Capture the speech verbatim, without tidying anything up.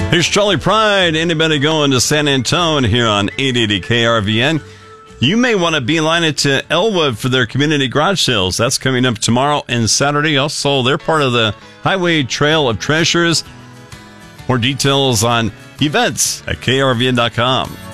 Here's Charlie Pride. Anybody going to San Antonio here on eight eighty K R V N? You may want to beeline it to Elwood for their community garage sales. That's coming up tomorrow and Saturday. Also, they're part of the Highway Trail of Treasures. More details on events at K R V N dot com.